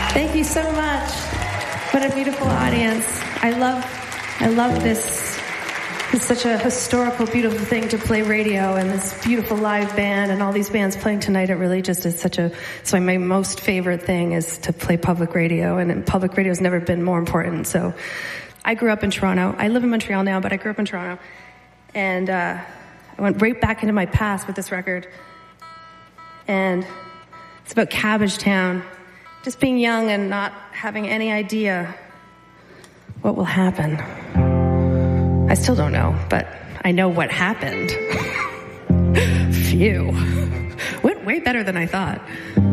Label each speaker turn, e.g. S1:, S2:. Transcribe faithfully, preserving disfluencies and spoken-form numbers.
S1: Thank you so much. What a beautiful audience. I love, I love this. It's such a historical, beautiful thing to play radio and this beautiful live band and all these bands playing tonight. It really just is such a, so my most favorite thing is to play public radio, and public radio has never been more important. So I grew up in Toronto. I live in Montreal now, but I grew up in Toronto. And uh, I went right back into my past with this record. And it's about Cabbagetown. Just being young and not having any idea what will happen. I still don't know, but I know what happened. Phew. Went way better than I thought.